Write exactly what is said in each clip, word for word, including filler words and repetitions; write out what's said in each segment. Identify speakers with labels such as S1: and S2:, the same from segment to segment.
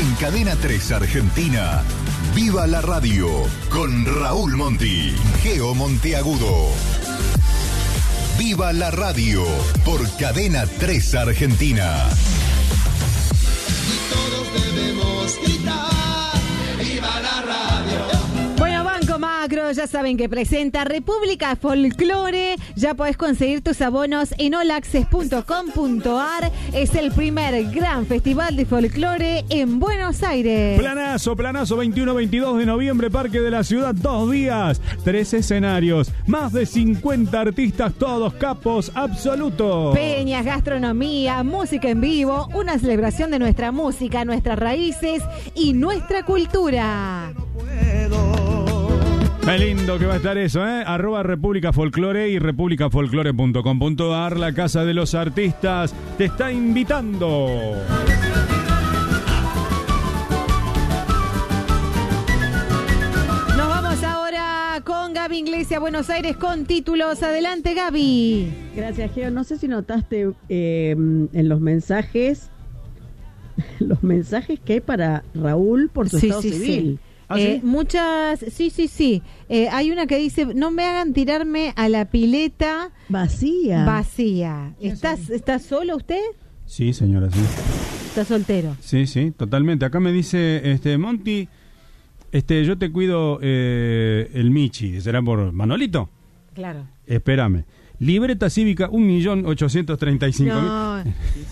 S1: En Cadena tres Argentina, Viva la Radio, con Raúl Monti, Geo Monteagudo. Viva la Radio, por Cadena tres Argentina.
S2: Y todos debemos gritar, ¡viva la radio!
S3: Bueno, Banco Macro, ya saben que presenta República Folklore. Ya podés conseguir tus abonos en all access punto com punto a r. Es el primer gran festival de folclore en Buenos Aires.
S4: Planazo, planazo, veintiuno veintidós de noviembre, Parque de la Ciudad, dos días, tres escenarios, más de cincuenta artistas, todos capos absolutos.
S3: Peñas, gastronomía, música en vivo, una celebración de nuestra música, nuestras raíces y nuestra cultura.
S4: Qué lindo que va a estar eso, ¿eh? Arroba República Folklore y república folklore punto com punto a r. La Casa de los Artistas te está invitando.
S3: Nos vamos ahora con Gaby Iglesias, Buenos Aires, con títulos. Adelante, Gaby.
S5: Gracias, Geo. No sé si notaste eh, en los mensajes, los mensajes que hay para Raúl por su
S3: Sí,
S5: estado
S3: sí,
S5: civil.
S3: sí.
S4: ¿Ah,
S3: Eh,
S4: sí?
S3: muchas, sí, sí, sí. Eh, hay una que dice, no me hagan tirarme a la pileta
S5: Vacía.
S3: vacía. ¿Estás, ¿Está solo usted?
S4: Sí, señora, sí.
S3: ¿Está soltero?
S4: Sí, sí, totalmente. Acá me dice, este, Monty, este, yo te cuido eh, el Michi. ¿Será por Manolito?
S3: Claro.
S4: Espérame. Libreta cívica, un millón ochocientos treinta y cinco mil.
S3: No.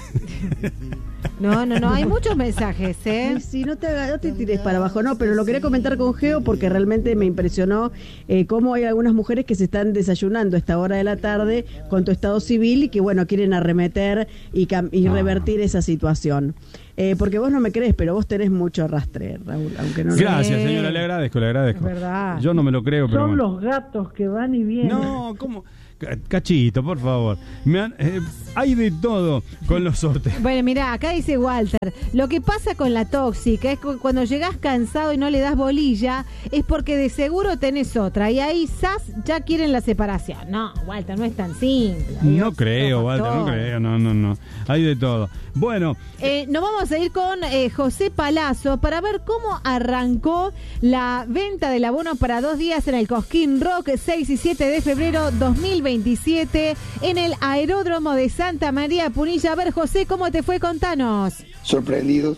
S3: no, no, no, hay muchos mensajes, ¿eh?
S5: Sí, sí, no te, haga- no te tires para abajo, no, pero lo quería comentar con Geo porque realmente me impresionó eh, cómo hay algunas mujeres que se están desayunando a esta hora de la tarde con tu estado civil y que, bueno, quieren arremeter y, cam- y
S4: Ah.
S5: revertir esa situación. Eh, porque vos no me crees, pero vos tenés mucho arrastre, Raúl, aunque no lo-
S4: Gracias,
S3: Sí.
S4: señora, le agradezco, le agradezco.
S3: Es verdad.
S4: Yo no me lo creo, pero
S6: Son
S4: bueno.
S6: los gatos que van y vienen.
S4: No, ¿cómo? Ca- Cachito, por favor. Me han- eh, hay de todo con los sorteos.
S3: Bueno, mira, acá dice Walter, lo que pasa con la tóxica es que cuando llegás cansado y no le das bolilla, es porque de seguro tenés otra, y ahí ¡zas! Ya quieren la separación. No, Walter, no es tan simple. Hay
S4: No
S3: otro
S4: creo, Walter, no
S3: factor.
S4: creo, no, no, no. Hay de todo. Bueno,
S3: Eh, nos vamos a ir con eh, José Palazzo para ver cómo arrancó la venta del abono para dos días en el Cosquín Rock, seis y siete de febrero dos mil veintisiete, en el Aeródromo de Santa María Punilla. A ver, José, ¿cómo te fue? Contanos.
S7: Sorprendidos.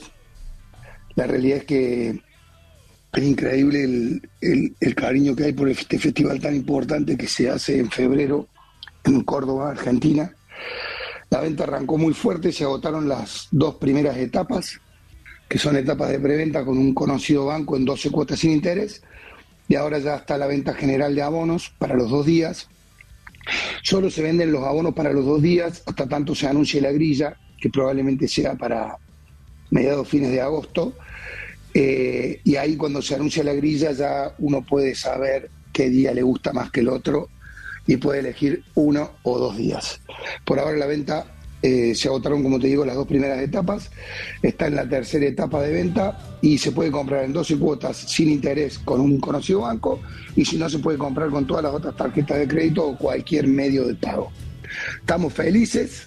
S7: La realidad es que es increíble el, el, el cariño que hay por este festival tan importante que se hace en febrero en Córdoba, Argentina. La venta arrancó muy fuerte, se agotaron las dos primeras etapas, que son etapas de preventa con un conocido banco en doce cuotas sin interés, y ahora ya está la venta general de abonos para los dos días. Solo se venden los abonos para los dos días, hasta tanto se anuncie la grilla, que probablemente sea para mediados fines de agosto, eh, y ahí cuando se anuncia la grilla ya uno puede saber qué día le gusta más que el otro y puede elegir uno o dos días. Por ahora la venta eh, se agotaron, como te digo, las dos primeras etapas, está en la tercera etapa de venta y se puede comprar en doce cuotas sin interés con un conocido banco, y si no se puede comprar con todas las otras tarjetas de crédito o cualquier medio de pago. Estamos felices.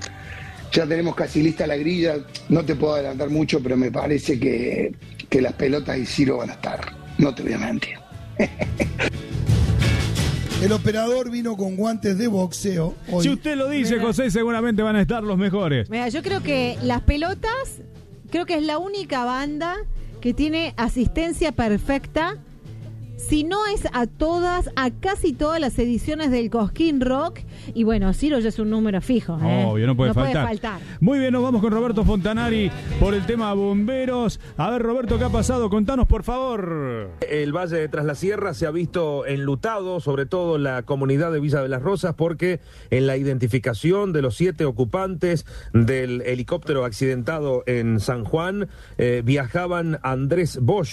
S7: Ya tenemos casi lista la grilla, no te puedo adelantar mucho, pero me parece que, que las pelotas y Ciro van a estar, no te voy a mentir.
S2: El operador vino con guantes de boxeo hoy.
S4: si usted lo dice, José, seguramente van a estar los mejores.
S3: Mira, yo creo que Las Pelotas, creo que es la única banda que tiene asistencia perfecta, si no es a todas, a casi todas las ediciones del Cosquín Rock. Y bueno, Ciro ya es un número fijo, ¿eh?
S4: Obvio, no puede
S3: no
S4: faltar.
S3: Puede faltar.
S4: Muy bien, nos vamos con Roberto Fontanari por el tema bomberos. A ver, Roberto, ¿qué ha pasado? Contanos, por favor.
S8: El Valle de Tras la Sierra se ha visto enlutado, sobre todo la comunidad de Villa de las Rosas, porque en la identificación de los siete ocupantes del helicóptero accidentado en San Juan, eh, viajaban Andrés Bosch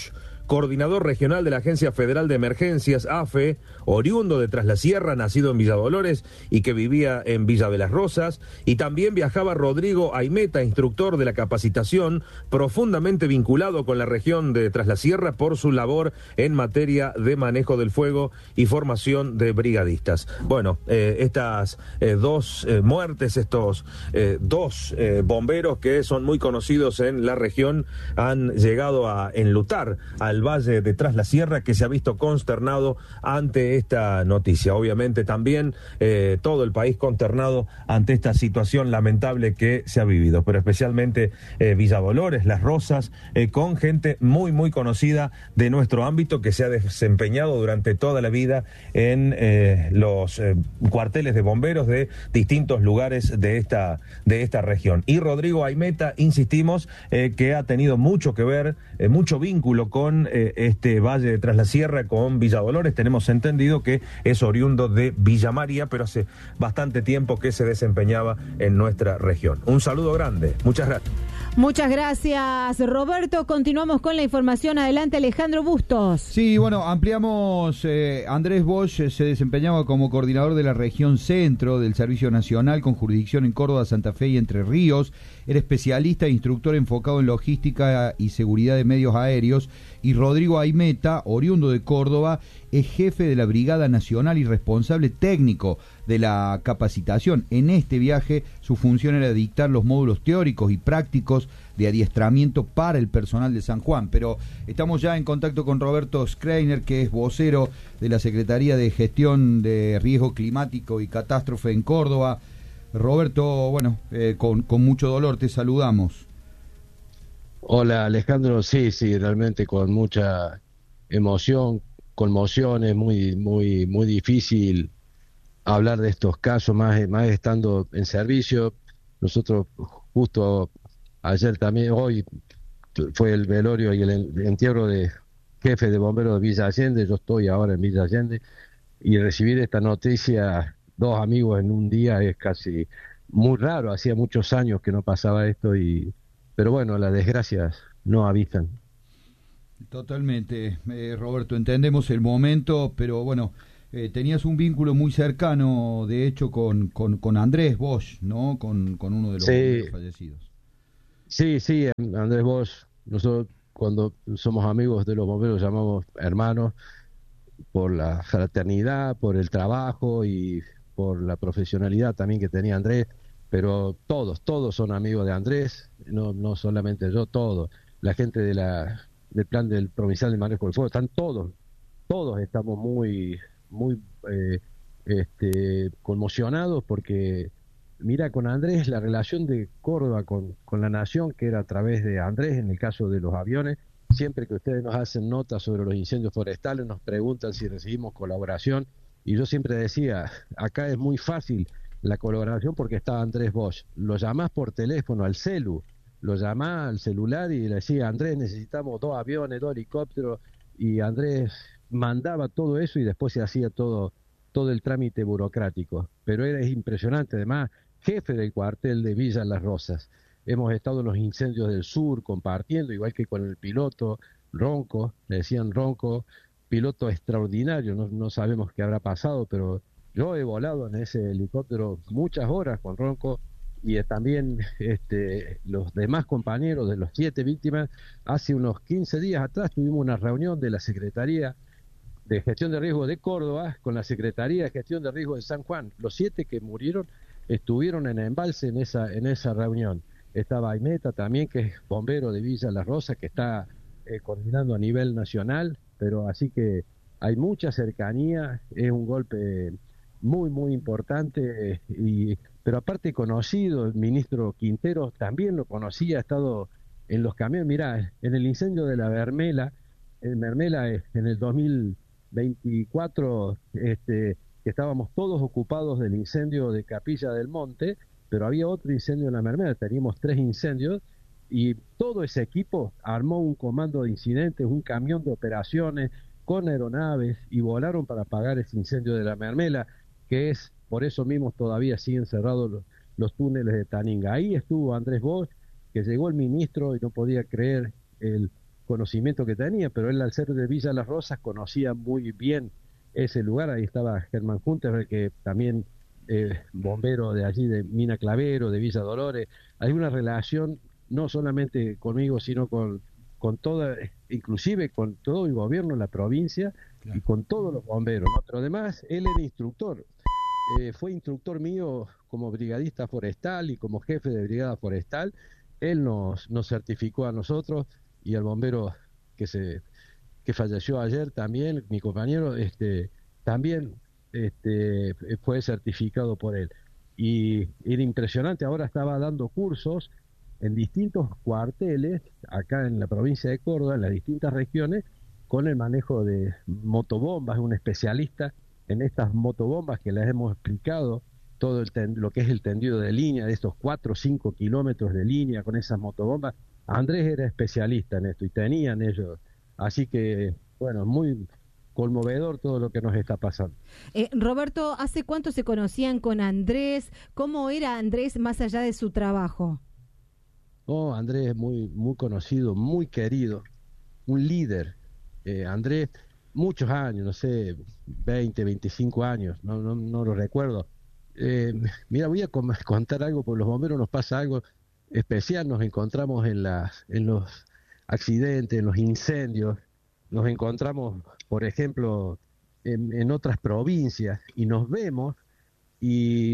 S8: coordinador regional de la Agencia Federal de Emergencias, A F E, oriundo de Tras la Sierra, nacido en Villa Dolores y que vivía en Villa de las Rosas. Y también viajaba Rodrigo Aimeta, instructor de la capacitación, profundamente vinculado con la región de Tras la Sierra por su labor en materia de manejo del fuego y formación de brigadistas. Bueno, eh, estas eh, dos eh, muertes, estos eh, dos eh, bomberos que son muy conocidos en la región, han llegado a enlutar al Valle de Tras la Sierra, que se ha visto consternado ante esta noticia. Obviamente también eh, todo el país consternado ante esta situación lamentable que se ha vivido, pero especialmente eh, Villa Dolores, Las Rosas, eh, con gente muy muy conocida de nuestro ámbito que se ha desempeñado durante toda la vida en eh, los eh, cuarteles de bomberos de distintos lugares de esta, de esta región. Y Rodrigo Aimeta, insistimos, eh, que ha tenido mucho que ver, eh, mucho vínculo con eh, este Valle de Tras la Sierra, con Villa Dolores. Tenemos entendido que es oriundo de Villa María, pero hace bastante tiempo que se desempeñaba en nuestra región. Un saludo grande, muchas gracias.
S3: Muchas gracias, Roberto. Continuamos con la información. Adelante, Alejandro Bustos.
S9: Sí, bueno, ampliamos. Eh, Andrés Bosch eh, se desempeñaba como coordinador de la región centro del Servicio Nacional con jurisdicción en Córdoba, Santa Fe y Entre Ríos. Era especialista e instructor enfocado en logística y seguridad de medios aéreos. Y Rodrigo Aimeta, oriundo de Córdoba, es jefe de la Brigada Nacional y responsable técnico de la capacitación. En este viaje su función era dictar los módulos teóricos y prácticos de adiestramiento para el personal de San Juan. Pero estamos ya en contacto con Roberto Schreiner, que es vocero de la Secretaría de Gestión de Riesgo Climático y Catástrofe en Córdoba. Roberto, bueno, eh, con, con mucho dolor te saludamos.
S10: Hola Alejandro, sí, sí, realmente con mucha emoción, conmoción, es muy, muy, muy difícil hablar de estos casos, más, más estando en servicio. Nosotros justo ayer también, hoy fue el velorio y el entierro de jefe de bomberos de Villa Allende, yo estoy ahora en Villa Allende, y recibir esta noticia, dos amigos en un día, es casi muy raro, hacía muchos años que no pasaba esto, y pero bueno, las desgracias no avisan.
S9: Totalmente, eh, Roberto, entendemos el momento, pero bueno, eh, tenías un vínculo muy cercano, de hecho, con, con, con Andrés Bosch, ¿no? Con, con uno de los
S10: sí,
S9: fallecidos.
S10: Sí, sí, Andrés Bosch, nosotros cuando somos amigos de los bomberos llamamos hermanos por la fraternidad, por el trabajo y por la profesionalidad también que tenía Andrés. Pero todos, todos son amigos de Andrés, no no solamente yo, todos. La gente de la del plan del provincial de manejo del fuego, están todos, todos estamos muy, muy eh, este, conmocionados porque, mira, con Andrés, la relación de Córdoba con, con la nación, que era a través de Andrés, en el caso de los aviones, siempre que ustedes nos hacen notas sobre los incendios forestales, nos preguntan si recibimos colaboración, y yo siempre decía, acá es muy fácil la colaboración porque estaba Andrés Bosch. Lo llamás por teléfono al celu, lo llamás al celular y le decía, Andrés, necesitamos dos aviones, dos helicópteros, y Andrés mandaba todo eso y después se hacía todo todo el trámite burocrático. Pero era es impresionante, además, jefe del cuartel de Villa Las Rosas. Hemos estado en los incendios del sur compartiendo, igual que con el piloto Ronco, le decían Ronco, piloto extraordinario, no, no sabemos qué habrá pasado, pero yo he volado en ese helicóptero muchas horas con Ronco, y también este, los demás compañeros de los siete víctimas. Hace unos quince días atrás tuvimos una reunión de la Secretaría de Gestión de Riesgo de Córdoba con la Secretaría de Gestión de Riesgo de San Juan. Los siete que murieron estuvieron en embalse en esa, en esa reunión. Estaba Aimeta también, que es bombero de Villa Las Rosas, que está eh, coordinando a nivel nacional, pero así que hay mucha cercanía, es un golpe muy, muy importante, y pero aparte conocido, el ministro Quintero también lo conocía, ha estado en los camiones. Mirá, en el incendio de la Mermela, en Mermela en el dos mil veinticuatro, este, que estábamos todos ocupados del incendio de Capilla del Monte, pero había otro incendio en la Mermela, teníamos tres incendios, y todo ese equipo armó un comando de incidentes, un camión de operaciones con aeronaves, y volaron para apagar ese incendio de la Mermela, que es, por eso mismo todavía siguen cerrados los, los túneles de Taninga. Ahí estuvo Andrés Bosch, que llegó el ministro y no podía creer el conocimiento que tenía, pero él al ser de Villa Las Rosas conocía muy bien ese lugar. Ahí estaba Germán Junter, que también eh, bombero de allí, de Mina Clavero, de Villa Dolores. Hay una relación no solamente conmigo, sino con, con toda, inclusive con todo el gobierno de la provincia, claro, y con todos los bomberos, ¿no? Pero además, él era instructor. Eh, fue instructor mío como brigadista forestal y como jefe de brigada forestal. Él nos, nos certificó a nosotros y al bombero que se que falleció ayer también, mi compañero, este también este fue certificado por él. Y era impresionante. Ahora estaba dando cursos en distintos cuarteles acá en la provincia de Córdoba, en las distintas regiones, con el manejo de motobombas. Es un especialista en estas motobombas que les hemos explicado todo el ten, lo que es el tendido de línea, de estos cuatro o cinco kilómetros de línea con esas motobombas. Andrés era especialista en esto y tenían ellos. Así que, bueno, muy conmovedor todo lo que nos está pasando.
S3: Eh, Roberto, ¿hace cuánto se conocían con Andrés? ¿Cómo era Andrés más allá de su trabajo?
S10: Oh, Andrés es muy, muy conocido, muy querido, un líder. Eh, Andrés, muchos años, no sé, veinte, veinticinco años, no, no, no lo recuerdo. Eh, mira, voy a contar algo, porque los bomberos nos pasa algo especial. Nos encontramos en, las, en los accidentes, en los incendios, nos encontramos, por ejemplo, en, en otras provincias y nos vemos y,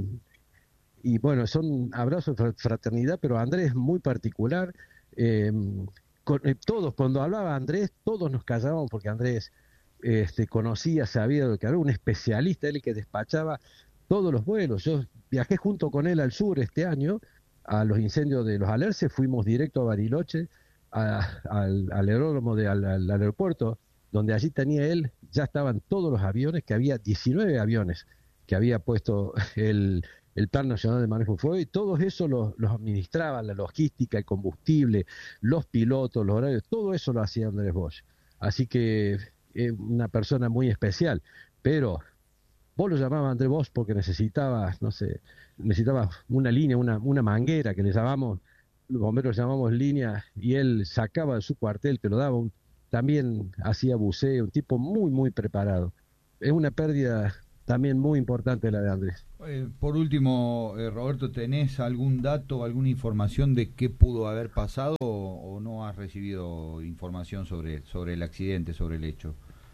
S10: y bueno, son abrazos de fraternidad, pero Andrés es muy particular. Eh, con, eh, todos, cuando hablaba Andrés, todos nos callábamos porque Andrés este, conocía, sabía lo que era, un especialista, él que despachaba todos los vuelos. Yo viajé junto con él al sur este año, a los incendios de los Alerces, fuimos directo a Bariloche, a, al, al aeródromo, de, al, al aeropuerto, donde allí tenía él, ya estaban todos los aviones, que había diecinueve aviones que había puesto el, el Plan Nacional de Manejo de Fuego, y todos eso los, los administraban, la logística, el combustible, los pilotos, los horarios, todo eso lo hacía Andrés Bosch. Así que es eh, una persona muy especial, pero vos lo llamabas Andrés Bosch porque necesitabas, no sé, necesitabas una línea, una, una manguera que le llamamos, los bomberos llamamos línea, y él sacaba de su cuartel, te lo daba, un, también hacía buceo, un tipo muy, muy preparado. Es una pérdida también muy importante la de Andrés.
S9: Eh, por último, eh, Roberto, ¿tenés algún dato, alguna información de qué pudo haber pasado o, o no has recibido información sobre, sobre el accidente, sobre el hecho?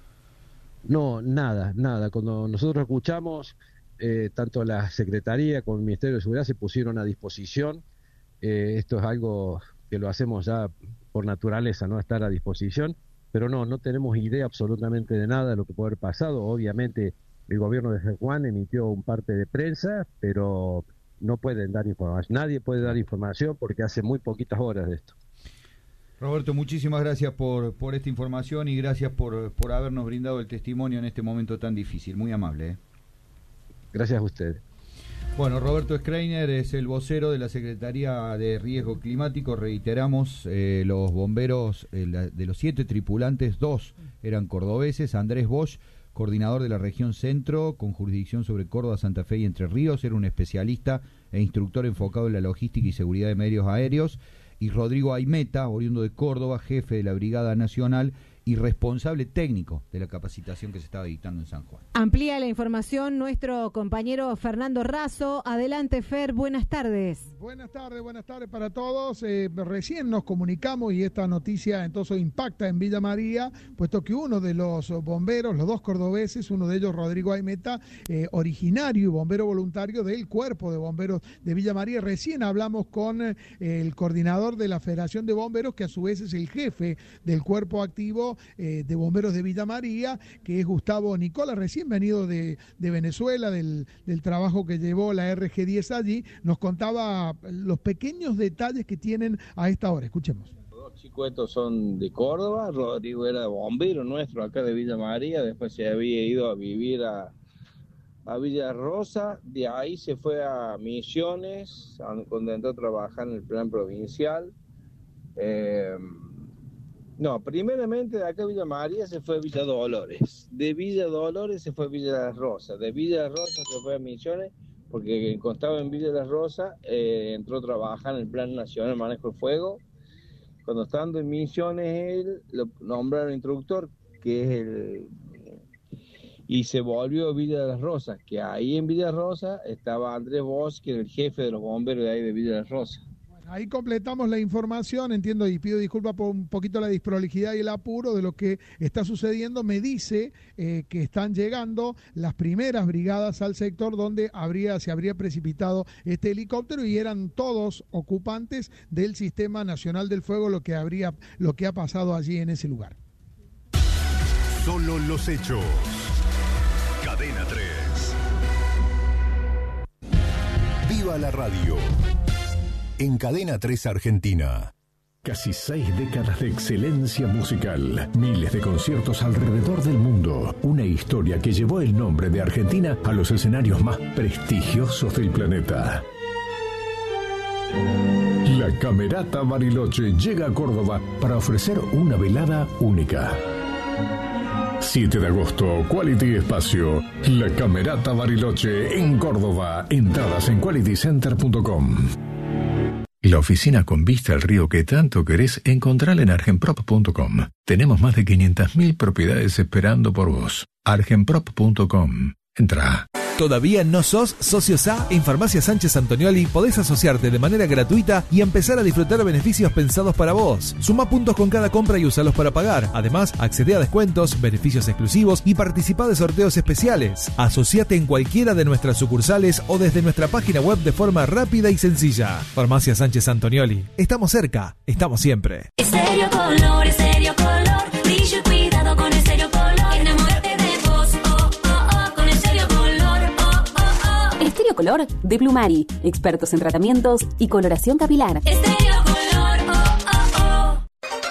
S10: No, nada, nada. Cuando nosotros escuchamos, eh, tanto la Secretaría como el Ministerio de Seguridad se pusieron a disposición. Eh, esto es algo que lo hacemos ya por naturaleza, no estar a disposición, pero no, no tenemos idea absolutamente de nada de lo que puede haber pasado. Obviamente el gobierno de San Juan emitió un parte de prensa, pero no pueden dar información. Nadie puede dar información porque hace muy poquitas horas de esto.
S9: Roberto, muchísimas gracias por, por esta información y gracias por, por habernos brindado el testimonio en este momento tan difícil. Muy amable, ¿eh?
S10: Gracias a ustedes.
S9: Bueno, Roberto Schreiner es el vocero de la Secretaría de Riesgo Climático. Reiteramos, eh, los bomberos, eh, la, de los siete tripulantes, dos eran cordobeses. Andrés Bosch, coordinador de la región centro, con jurisdicción sobre Córdoba, Santa Fe y Entre Ríos, era un especialista e instructor enfocado en la logística y seguridad de medios aéreos. Y Rodrigo Aimeta, oriundo de Córdoba, jefe de la Brigada Nacional y responsable técnico de la capacitación que se estaba dictando en San Juan.
S3: Amplía la información nuestro compañero Fernando Razo. Adelante, Fer, buenas tardes.
S11: Buenas tardes, buenas tardes para todos. Eh, recién nos comunicamos y esta noticia entonces impacta en Villa María, puesto que uno de los bomberos, los dos cordobeses, uno de ellos Rodrigo Aimeta, eh, originario y bombero voluntario del Cuerpo de Bomberos de Villa María. Recién hablamos con eh, el coordinador de la Federación de Bomberos, que a su vez es el jefe del Cuerpo Activo Eh, de Bomberos de Villa María, que es Gustavo Nicola, recién venido de, de Venezuela, del, del trabajo que llevó la R G diez allí. Nos contaba los pequeños detalles que tienen a esta hora. Escuchemos.
S12: Los dos chicos estos son de Córdoba. Rodrigo era bombero nuestro acá de Villa María, después se había ido a vivir a, a Villa Rosa, de ahí se fue a Misiones, donde entró a trabajar en el plan provincial. Eh, No, primeramente de acá a Villa María se fue a Villa Dolores, de Villa Dolores se fue a Villa Las Rosas, de Villa Las Rosas se fue a Misiones, porque constaba en Villa Las Rosas, eh, entró a trabajar en el Plan Nacional de Manejo de Fuego, Cuando estando en Misiones, él lo nombraron instructor, que es el... y se volvió a Villa de las Rosas, que ahí en Villa de las Rosas estaba Andrés Bosch, que era el jefe de los bomberos de ahí de Villa de las Rosas.
S11: Ahí completamos la información, entiendo, y pido disculpas por un poquito la desprolijidad y el apuro de lo que está sucediendo. Me dice eh, que están llegando las primeras brigadas al sector donde habría se habría precipitado este helicóptero y eran todos ocupantes del Sistema Nacional del Fuego, lo que habría, lo que ha pasado allí en ese lugar.
S1: Solo los hechos. Cadena tres. Viva la radio. En Cadena tres Argentina.
S13: Casi seis décadas de excelencia musical, miles de conciertos alrededor del mundo, una historia que llevó el nombre de Argentina a los escenarios más prestigiosos del planeta. La Camerata Bariloche llega a Córdoba para ofrecer una velada única. siete de agosto, Quality Espacio, La Camerata Bariloche en Córdoba. Entradas en quality center punto com.
S14: La oficina con vista al río que tanto querés, encontrala en argenprop punto com. Tenemos más de quinientas mil propiedades esperando por vos. argenprop punto com. Entrá.
S15: ¿Todavía no sos socio S A? En Farmacia Sánchez Antonioli podés asociarte de manera gratuita y empezar a disfrutar beneficios pensados para vos. Suma puntos con cada compra y usalos para pagar. Además, accede a descuentos, beneficios exclusivos y participa de sorteos especiales. Asociate en cualquiera de nuestras sucursales o desde nuestra página web de forma rápida y sencilla. Farmacia Sánchez Antonioli. Estamos cerca, estamos siempre.
S16: Estéreo Color, Estéreo Color, brillo y cuidado con Estéreo Color. Enamórate de vos, oh, oh, oh, con Estéreo Color, oh, oh, oh.
S17: Estéreo Color de Plumari, expertos en tratamientos y coloración capilar.
S16: Estéreo Color, oh, oh, oh.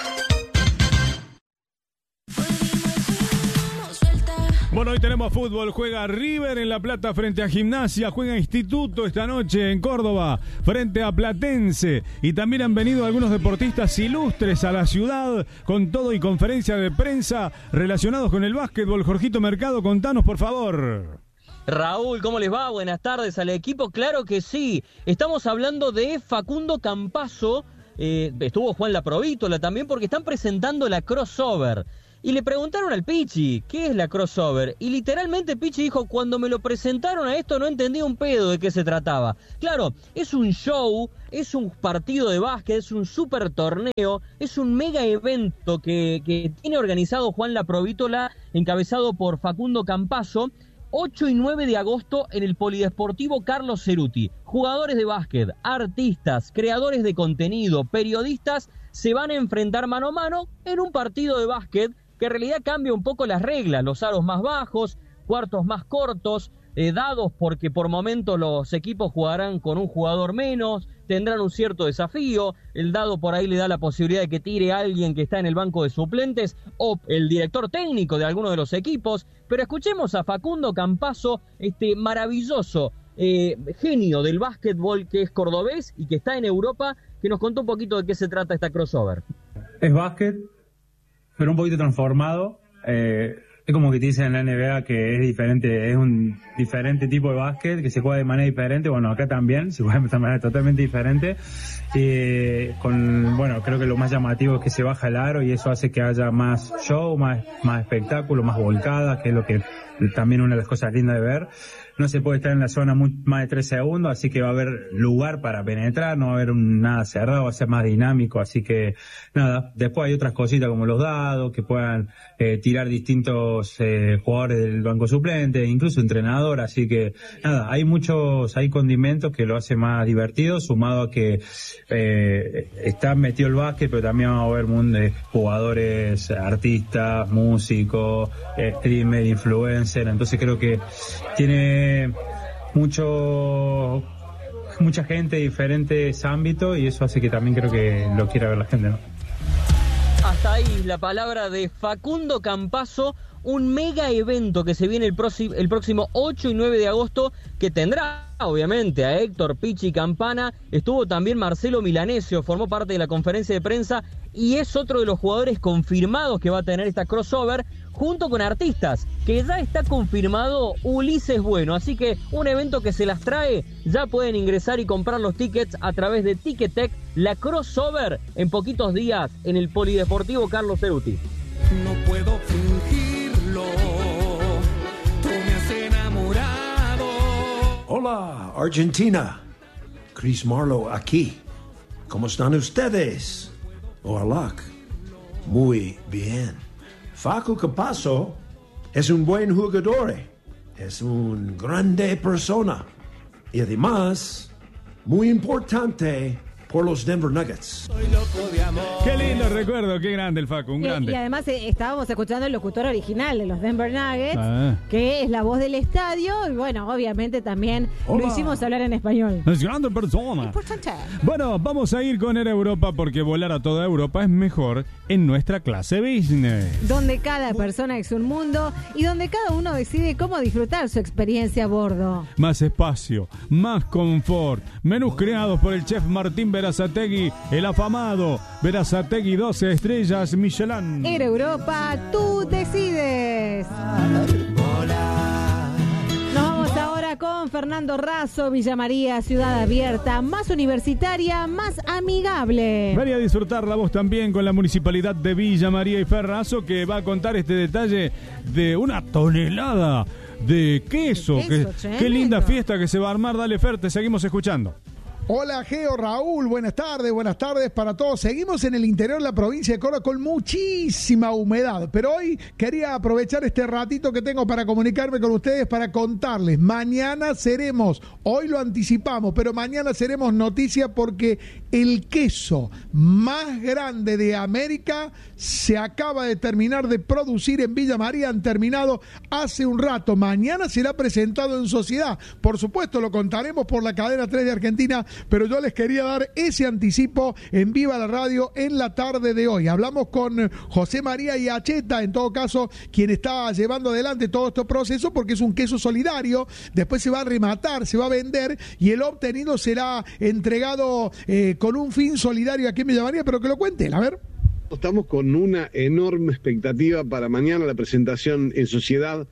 S4: Bueno, hoy tenemos fútbol, juega River en La Plata frente a Gimnasia, juega Instituto esta noche en Córdoba frente a Platense, y también han venido algunos deportistas ilustres a la ciudad con todo y conferencia de prensa relacionados con el básquetbol. Jorgito Mercado, contanos por favor.
S18: Raúl, ¿cómo les va? Buenas tardes al equipo. Claro que sí, estamos hablando de Facundo Campazzo, eh, estuvo Juan Laprovítola también, porque están presentando la crossover. Y le preguntaron al Pichi, ¿qué es la crossover? Y literalmente Pichi dijo, cuando me lo presentaron a esto no entendí un pedo de qué se trataba. Claro, es un show, es un partido de básquet, es un super torneo, es un mega evento que, que tiene organizado Juan Laprovítola, encabezado por Facundo Campazzo, ocho y nueve de agosto en el Polideportivo Carlos Ceruti. Jugadores de básquet, artistas, creadores de contenido, periodistas, se van a enfrentar mano a mano en un partido de básquet que en realidad cambia un poco las reglas, los aros más bajos, cuartos más cortos, eh, dados porque por momento los equipos jugarán con un jugador menos, tendrán un cierto desafío, el dado por ahí le da la posibilidad de que tire a alguien que está en el banco de suplentes o el director técnico de alguno de los equipos, pero escuchemos a Facundo Campazzo, este maravilloso eh, genio del básquetbol que es cordobés y que está en Europa, que nos contó un poquito de qué se trata esta crossover.
S19: Es básquet, pero un poquito transformado. Eh, es como que te dicen en la N B A que es diferente, es un diferente tipo de básquet, que se juega de manera diferente. Bueno, acá también se juega de manera totalmente diferente. Eh, con, bueno, creo que lo más llamativo es que se baja el aro y eso hace que haya más show, más, más espectáculo, más volcadas, que es lo que también una de las cosas lindas de ver. No se puede estar en la zona muy, más de tres segundos, así que va a haber lugar para penetrar, no va a haber un, nada cerrado, va a ser más dinámico, así que nada. Después hay otras cositas como los dados, que puedan eh, tirar distintos eh, jugadores del banco suplente, incluso entrenador, así que nada, hay muchos, hay condimentos que lo hace más divertido, sumado a que eh, está metido el básquet, pero también va a haber mundo de jugadores, artistas, músicos, streamer, influencer, entonces creo que tiene mucho mucha gente de diferentes ámbitos y eso hace que también creo que lo quiera ver la gente, ¿no?
S18: Hasta ahí la palabra de Facundo Campazzo, un mega evento que se viene el, próximo, el próximo ocho y nueve de agosto, que tendrá obviamente a Héctor Pichi Campana, estuvo también Marcelo Milanesio, formó parte de la conferencia de prensa y es otro de los jugadores confirmados que va a tener esta crossover, junto con artistas, que ya está confirmado Ulises Bueno, así que un evento que se las trae, ya pueden ingresar y comprar los tickets a través de Ticketek, la crossover en poquitos días en el Polideportivo Carlos Cerúti.
S2: No puedo fingirlo, tú me has enamorado.
S20: Hola, Argentina. Chris Marlowe aquí. ¿Cómo están ustedes? Hola. Muy bien. Facu Campazo es un buen jugador. Es una grande persona. Y además, muy importante por los Denver Nuggets.
S4: Qué lindo recuerdo, qué grande el Facu, un
S3: Y,
S4: grande.
S3: y además eh, estábamos escuchando el locutor original de los Denver Nuggets,
S4: Ah.
S3: que es la voz del estadio, y bueno, obviamente también
S4: Hola.
S3: lo hicimos hablar en español.
S4: Es grande persona. Bueno, vamos a ir con Air Europa porque volar a toda Europa es mejor en nuestra clase business.
S3: Donde cada persona es un mundo y donde cada uno decide cómo disfrutar su experiencia a bordo.
S4: Más espacio, más confort. Menús creados por el chef Martín Berazategui, el afamado Berazategui doce estrellas Michelin.
S3: Air Europa, tú decides. Nos vamos ahora con Fernando Razo, Villa María, ciudad abierta, más universitaria, más amigable.
S4: Vení a disfrutar la voz también con la Municipalidad de Villa María y Ferrazo, que va a contar este detalle de una tonelada de queso.
S3: Queso,
S4: Que-
S3: tremendo.
S4: qué linda fiesta que se va a armar. Dale, Fer, te seguimos escuchando.
S11: Hola Geo, Raúl, buenas tardes, buenas tardes para todos. Seguimos en el interior de la provincia de Córdoba con muchísima humedad, pero hoy quería aprovechar este ratito que tengo para comunicarme con ustedes para contarles. Mañana seremos, hoy lo anticipamos, pero mañana seremos noticia porque el queso más grande de América se acaba de terminar de producir en Villa María, han terminado hace un rato. Mañana será presentado en sociedad. Por supuesto, lo contaremos por la cadena tres de Argentina, pero yo les quería dar ese anticipo en Viva la Radio en la tarde de hoy. Hablamos con José María Iacheta, en todo caso, quien está llevando adelante todo este proceso, porque es un queso solidario, después se va a rematar, se va a vender, y el obtenido será entregado eh, con un fin solidario aquí en Villa María, pero que lo cuente él, a ver.
S21: Estamos con una enorme expectativa para mañana la presentación en sociedad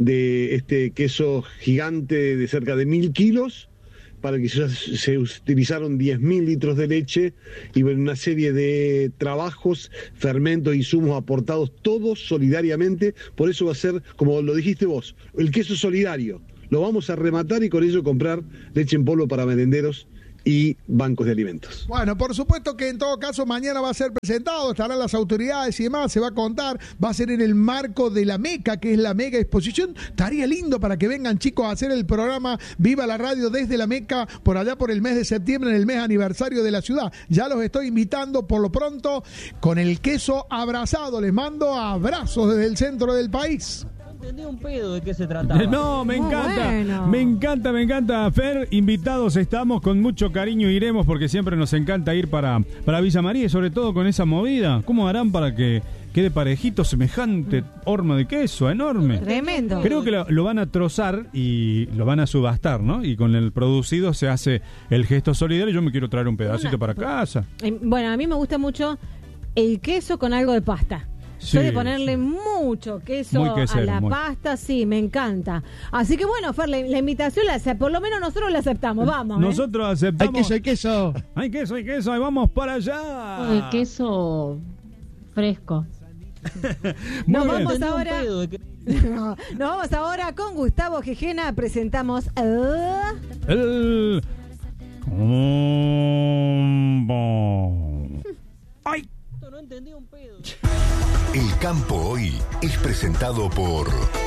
S21: de este queso gigante de cerca de mil kilos, para que se, se utilizaron diez mil litros de leche y una serie de trabajos, fermentos, insumos aportados, todos solidariamente. Por eso va a ser, como lo dijiste vos, el queso solidario. Lo vamos a rematar y con ello comprar leche en polvo para merenderos y bancos de alimentos.
S11: Bueno, por supuesto que en todo caso mañana va a ser presentado, estarán las autoridades y demás, se va a contar, va a ser en el marco de la MECA, que es la mega exposición. Estaría lindo para que vengan chicos a hacer el programa Viva la Radio desde la MECA por allá por el mes de septiembre, en el mes aniversario de la ciudad. Ya los estoy invitando por lo pronto con el queso abrazado. Les mando abrazos desde el centro del país.
S18: Entendí un pedo de qué se trataba.
S4: No, me
S18: Muy
S4: encanta,
S18: bueno.
S4: me encanta, me encanta, Fer. Invitados estamos, con mucho cariño iremos porque siempre nos encanta ir para, para Villa María y sobre todo con esa movida. ¿Cómo harán para que quede parejito semejante horno de queso enorme?
S3: Tremendo.
S4: Creo que lo, lo van a trozar y lo van a subastar, ¿no? Y con el producido se hace el gesto solidario. Yo me quiero traer un pedacito para casa.
S3: Eh, Bueno, a mí me gusta mucho el queso con algo de pasta.
S4: Sí,
S3: Soy de ponerle mucho queso
S4: Muy quesero,
S3: a la
S4: muy.
S3: pasta, sí, me encanta. Así que bueno, Fer, la, la invitación la ace- por lo menos nosotros la aceptamos, vamos. ¿eh?
S4: Nosotros aceptamos.
S3: Hay queso,
S4: hay queso. Hay queso, hay queso, y vamos para allá.
S22: El queso fresco.
S3: Nos
S4: Muy bien.
S3: vamos ahora. No, nos vamos ahora con Gustavo Gijena. Presentamos. uh,
S4: El combo. ¡Ay!
S18: No entendí un pedo.
S1: El campo hoy es presentado por...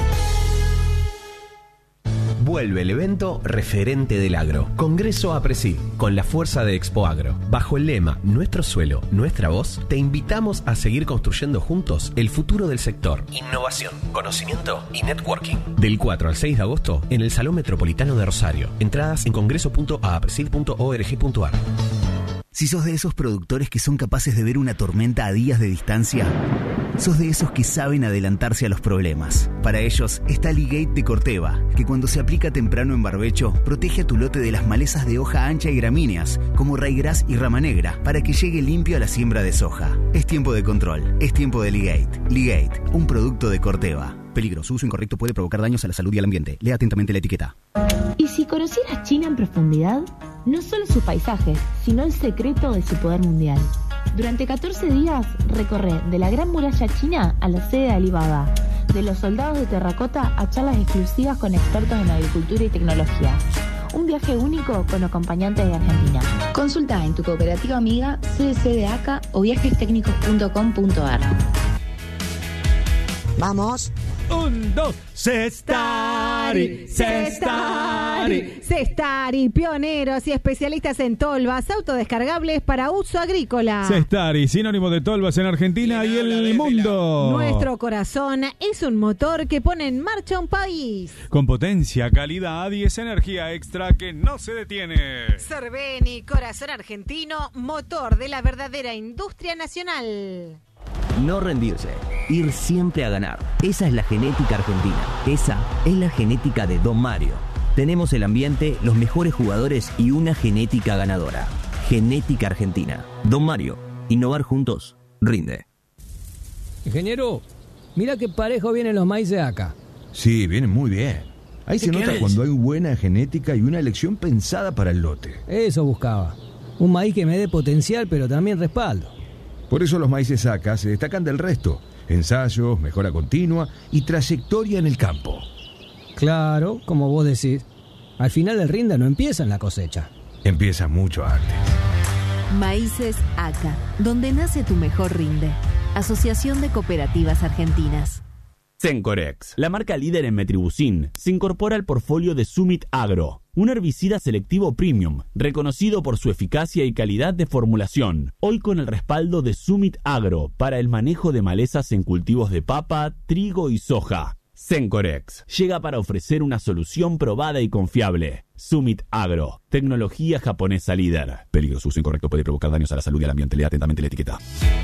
S23: Vuelve el evento referente del agro. Congreso APRESID, con la fuerza de Expo Agro. Bajo el lema Nuestro suelo, nuestra voz, te invitamos a seguir construyendo juntos el futuro del sector. Innovación, conocimiento y networking. Del cuatro al seis de agosto en el Salón Metropolitano de Rosario. Entradas en congreso punto apresid punto org punto ar.
S5: Si sos de esos productores que son capaces de ver una tormenta a días de distancia, sos de esos que saben adelantarse a los problemas. Para ellos está Ligate de Corteva, que cuando se aplica temprano en barbecho, protege a tu lote de las malezas de hoja ancha y gramíneas, como raigras y rama negra, para que llegue limpio a la siembra de soja. Es tiempo de control, es tiempo de Ligate. Ligate, un producto de Corteva. Peligro, su uso incorrecto puede provocar daños a la salud y al ambiente. Lea atentamente la etiqueta.
S6: ¿Y si conocieras China en profundidad? No solo sus paisajes, sino el secreto de su poder mundial. Durante catorce días recorre de la Gran Muralla China a la sede de Alibaba, de los soldados de terracota a charlas exclusivas con expertos en agricultura y tecnología. Un viaje único con acompañantes de Argentina. Consulta en tu cooperativa amiga C D C de A C A o viajes técnicos punto com punto a r.
S3: Vamos.
S4: Un, dos, Cestari, Cestari.
S3: Cestari, pioneros y especialistas en tolvas autodescargables para uso agrícola.
S4: Cestari, sinónimo de tolvas en Argentina y el mundo.
S3: Nuestro corazón es un motor que pone en marcha un país.
S4: Con potencia, calidad y esa energía extra que no se detiene.
S3: Cerveni, corazón argentino, motor de la verdadera industria nacional.
S7: No rendirse, ir siempre a ganar. Esa es la genética argentina. Esa es la genética de Don Mario. Tenemos el ambiente, los mejores jugadores y una genética ganadora. Genética argentina. Don Mario, innovar juntos, rinde.
S24: Ingeniero, mira qué parejo vienen los maíces acá.
S25: Sí, vienen muy bien. Ahí se nota
S24: querés?
S25: cuando hay buena genética y una elección pensada para el lote.
S24: Eso buscaba. Un maíz que me dé potencial, pero también respaldo.
S25: Por eso los maíces A C A se destacan del resto. Ensayos, mejora continua y trayectoria en el campo.
S24: Claro, como vos decís. Al final el rinde no empieza en la cosecha.
S25: Empieza mucho antes.
S26: Maíces A C A, donde nace tu mejor rinde. Asociación de Cooperativas Argentinas.
S27: Sencorex, la marca líder en metribuzin, se incorpora al portfolio de Summit Agro, un herbicida selectivo premium, reconocido por su eficacia y calidad de formulación, hoy con el respaldo de Summit Agro para el manejo de malezas en cultivos de papa, trigo y soja. Sencorex llega para ofrecer una solución probada y confiable. Summit Agro, tecnología japonesa líder. Peligro, su uso incorrecto puede provocar daños a la salud y al ambiente. Lea atentamente la etiqueta.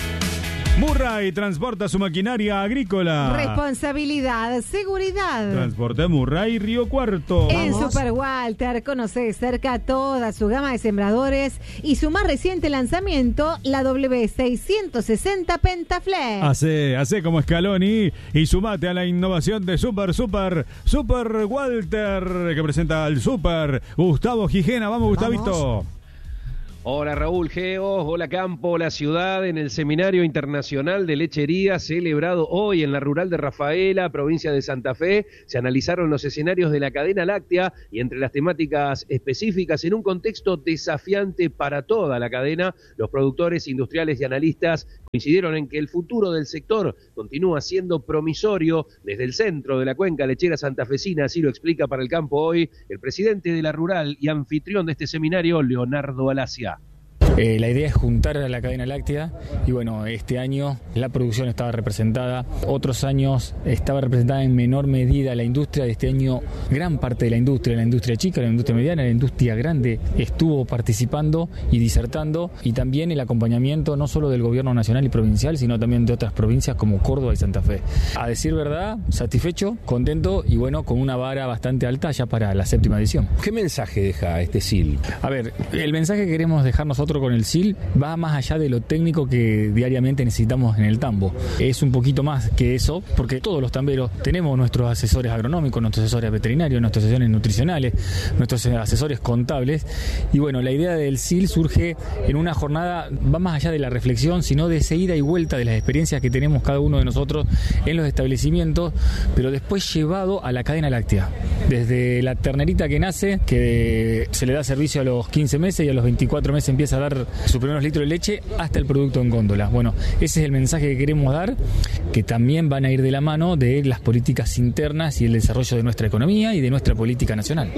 S4: Murray transporta su maquinaria agrícola.
S3: Responsabilidad, seguridad.
S4: Transporte Murray Río Cuarto.
S3: En Super Walter conoce cerca toda su gama de sembradores y su más reciente lanzamiento, la W seiscientos sesenta Pentaflex.
S4: Hace, hace como Scaloni y sumate a la innovación de Super, Super, Super Walter, que presenta al Super Gustavo Gijena. Vamos, Gustavito.
S28: Hola Raúl Geo, hola Campo, hola ciudad, en el Seminario Internacional de Lechería celebrado hoy en la Rural de Rafaela, provincia de Santa Fe, se analizaron los escenarios de la cadena láctea y entre las temáticas específicas en un contexto desafiante para toda la cadena, los productores, industriales y analistas coincidieron en que el futuro del sector continúa siendo promisorio. Desde el centro de la cuenca lechera santafesina, así lo explica para el Campo hoy el presidente de la Rural y anfitrión de este seminario, Leonardo Alacia.
S29: Eh, la idea es juntar a la cadena láctea y bueno, este año la producción estaba representada, otros años estaba representada en menor medida la industria, de este año gran parte de la industria, la industria chica, la industria mediana, la industria grande estuvo participando y disertando, y también el acompañamiento no solo del gobierno nacional y provincial, sino también de otras provincias como Córdoba y Santa Fe. A decir verdad, satisfecho, contento y bueno, con una vara bastante alta ya para la séptima edición.
S28: ¿Qué mensaje deja este S I L?
S29: A ver, el mensaje que queremos dejar nosotros con el S I L va más allá de lo técnico que diariamente necesitamos en el tambo. Es un poquito más que eso, porque todos los tamberos tenemos nuestros asesores agronómicos, nuestros asesores veterinarios, nuestros asesores nutricionales, nuestros asesores contables, y bueno, la idea del S I L surge en una jornada, va más allá de la reflexión, sino de esa ida y vuelta de las experiencias que tenemos cada uno de nosotros en los establecimientos, pero después llevado a la cadena láctea. Desde la ternerita que nace, que se le da servicio a los quince meses y a los veinticuatro meses empieza a dar sus primeros litros de leche, hasta el producto en góndola. Bueno, ese es el mensaje que queremos dar, que también van a ir de la mano de las políticas internas y el desarrollo de nuestra economía y de nuestra política nacional.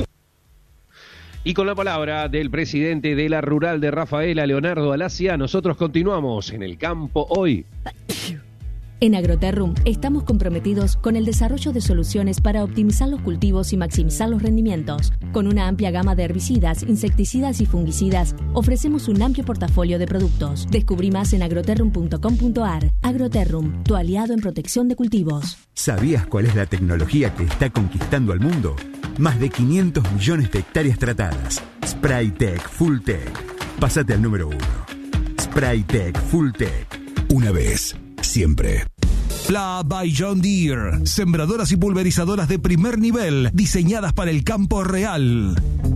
S28: Y con la palabra del presidente de la Rural de Rafaela, Leonardo Alacia, nosotros continuamos en el Campo hoy.
S8: En Agroterrum estamos comprometidos con el desarrollo de soluciones para optimizar los cultivos y maximizar los rendimientos. Con una amplia gama de herbicidas, insecticidas y fungicidas, ofrecemos un amplio portafolio de productos. Descubrí más en agroterrum punto com punto ar. Agroterrum, tu aliado en protección de cultivos.
S25: ¿Sabías cuál es la tecnología que está conquistando al mundo? Más de quinientos millones de hectáreas tratadas. Spraytec Fulltech. Pásate al número uno. Spraytec Fulltech. Una vez, siempre.
S9: Pla by John Deere. Sembradoras y pulverizadoras de primer nivel, diseñadas para el campo real.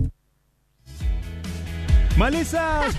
S4: ¡Malezas!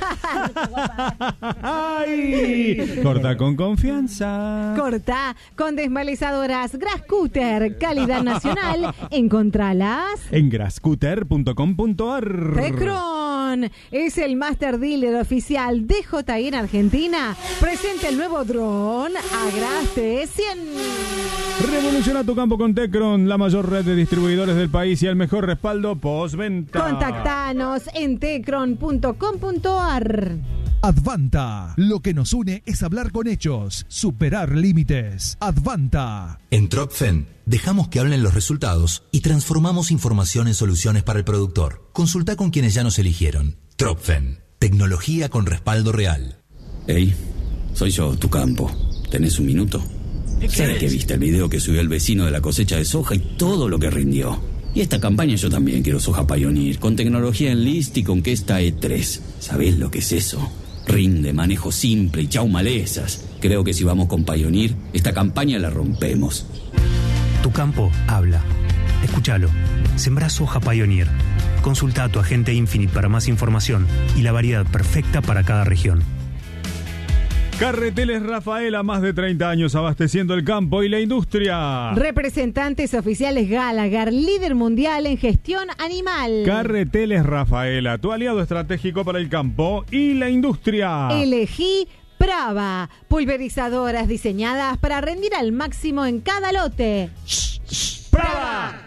S4: ¡Ay! Corta con confianza.
S3: Corta con desmalezadoras Grascutter, calidad nacional. Encontralas
S4: en grascutter punto com punto ar.
S3: Tecron es el master dealer oficial de J I en Argentina. Presenta el nuevo dron Agraste cien.
S4: Revoluciona tu campo con Tecron, la mayor red de distribuidores del país y el mejor respaldo postventa.
S3: Contactanos en tecron punto com punto ar.
S9: Advanta. Lo que nos une es hablar con hechos, superar límites. Advanta.
S10: En Tropfen dejamos que hablen los resultados y transformamos información en soluciones para el productor. Consulta con quienes ya nos eligieron. Tropfen. Tecnología con respaldo real.
S12: Hey, soy yo, tu campo. ¿Tenés un minuto? ¿Sabes que viste el video que subió el vecino de la cosecha de soja y todo lo que rindió? Y esta campaña yo también quiero soja Pioneer, con tecnología en list y con que esta E tres. ¿Sabés lo que es eso? Rinde, manejo simple y chau malezas. Creo que si vamos con Pioneer, esta campaña la rompemos.
S13: Tu campo habla. Escúchalo. Sembrá soja Pioneer. Consulta a tu agente Infinite para más información y la variedad perfecta para cada región.
S4: Carreteles Rafaela, más de treinta años abasteciendo el campo y la industria.
S3: Representantes oficiales Gallagher, líder mundial en gestión animal.
S4: Carreteles Rafaela, tu aliado estratégico para el campo y la industria.
S3: Elegí Prava, pulverizadoras diseñadas para rendir al máximo en cada lote.
S4: ¡Prava!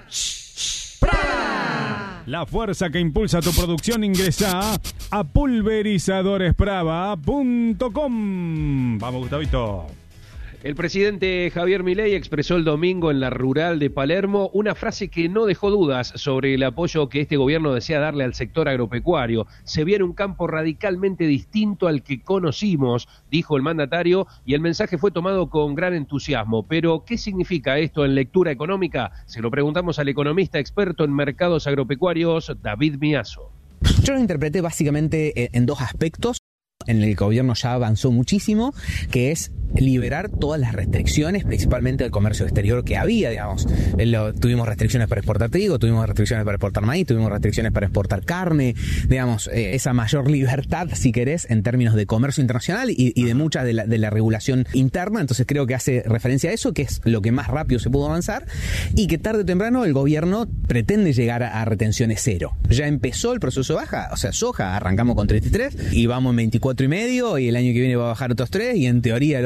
S4: ¡Prava! La fuerza que impulsa tu producción. Ingresa a pulverizadores prava punto com. Vamos, Gustavito.
S28: El presidente Javier Milei expresó el domingo en la rural de Palermo una frase que no dejó dudas sobre el apoyo que este gobierno desea darle al sector agropecuario. Se viene un campo radicalmente distinto al que conocimos, dijo el mandatario, y el mensaje fue tomado con gran entusiasmo. Pero, ¿qué significa esto en lectura económica? Se lo preguntamos al economista experto en mercados agropecuarios, David Miazo.
S14: Yo lo interpreté básicamente en dos aspectos, en el que el gobierno ya avanzó muchísimo, que es liberar todas las restricciones, principalmente del comercio exterior que había, digamos. Lo, tuvimos restricciones para exportar trigo, tuvimos restricciones para exportar maíz, tuvimos restricciones para exportar carne, digamos, eh, esa mayor libertad, si querés, en términos de comercio internacional y, y de mucha de la, de la regulación interna. Entonces creo que hace referencia a eso, que es lo que más rápido se pudo avanzar, y que tarde o temprano el gobierno pretende llegar a, a retenciones cero. Ya empezó el proceso de baja, o sea, soja, arrancamos con treinta y tres y vamos en veinticuatro y medio, y el año que viene va a bajar otros tres, y en teoría